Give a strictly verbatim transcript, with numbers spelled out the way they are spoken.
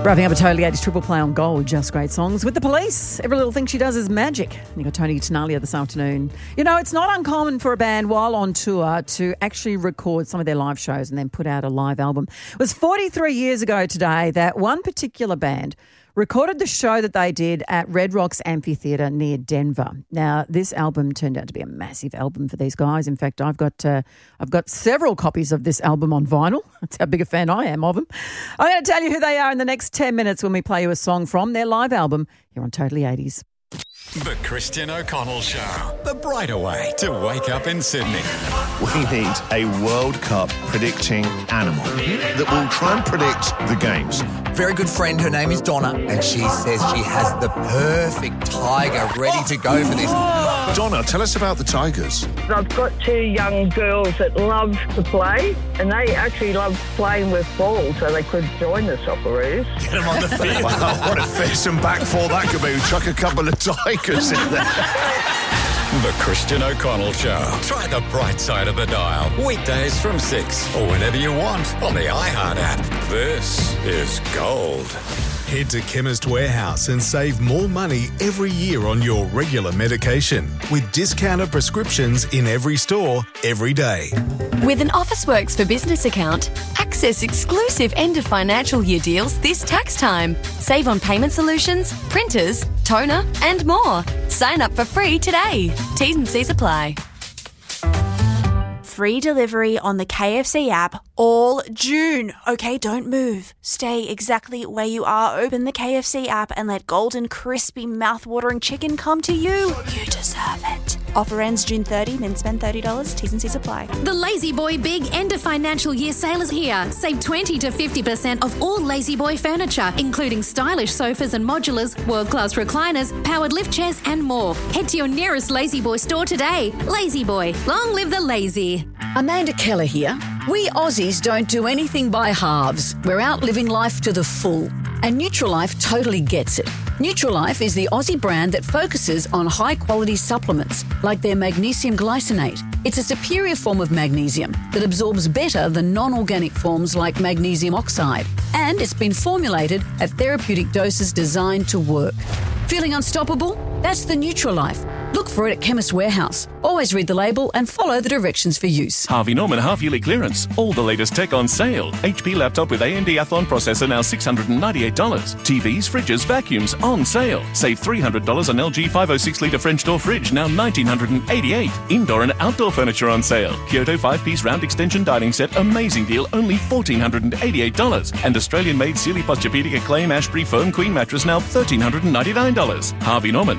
Wrapping up a Totally eighties triple play on Gold, just great songs. With The Police, every little thing she does is magic. And you got Tony Tenalia this afternoon. You know, it's not uncommon for a band while on tour to actually record some of their live shows and then put out a live album. It was forty-three years ago today that one particular band recorded the show that they did at Red Rocks Amphitheatre near Denver. Now, this album turned out to be a massive album for these guys. In fact, I've got uh, I've got several copies of this album on vinyl. That's how big a fan I am of them. I'm going to tell you who they are in the next ten minutes when we play you a song from their live album here on Totally eighties. The Christian O'Connell Show. The brighter way to wake up in Sydney. We need a World Cup predicting animal that will try and predict the games. Very good friend, her name is Donna, and she says she has the perfect tiger ready to go for this. Donna, tell us about the Tigers. I've got two young girls that love to play, and they actually love playing with balls, so they could join the Socceroos. Get them on the field. Wow, what a fearsome back four that could be. Chuck a couple of Tigers in there. The Christian O'Connell Show. Try the bright side of the dial. Weekdays from six or whenever you want on the iHeart app. This is Gold. Head to Chemist Warehouse and save more money every year on your regular medication with discounted prescriptions in every store, every day. With an Officeworks for Business account, access exclusive end of financial year deals this tax time. Save on payment solutions, printers, toner, and more. Sign up for free today. T's and C's apply. Free delivery on the K F C app all June. Okay, don't move. Stay exactly where you are. Open the K F C app and let golden, crispy, mouth-watering chicken come to you. You deserve it. Offer ends June thirtieth, then spend thirty dollars. T's and C's apply. The Lazy Boy Big End of Financial Year Sale is here. Save twenty to fifty percent off all Lazy Boy furniture, including stylish sofas and modulars, world-class recliners, powered lift chairs, and more. Head to your nearest Lazy Boy store today. Lazy Boy, long live the lazy. Amanda Keller here. We Aussies don't do anything by halves. We're out living life to the full. And Nutrilife totally gets it. Nutrilife is the Aussie brand that focuses on high-quality supplements like their magnesium glycinate. It's a superior form of magnesium that absorbs better than non-organic forms like magnesium oxide. And it's been formulated at therapeutic doses designed to work. Feeling unstoppable? That's the Nutrilife. Look for it at Chemist Warehouse. Always read the label and follow the directions for use. Harvey Norman half-yearly clearance. All the latest tech on sale. H P laptop with A M D Athlon processor now six hundred ninety-eight dollars. T Vs, fridges, vacuums on sale. Save three hundred dollars on L G five oh six litre French door fridge now one thousand nine hundred eighty-eight dollars. Indoor and outdoor furniture on sale. Kyoto five-piece round extension dining set. Amazing deal, only one thousand four hundred eighty-eight dollars. And Australian-made Sealy Posturepedic Acclaim Ashbury Foam Queen mattress now one thousand three hundred ninety-nine dollars. Harvey Norman.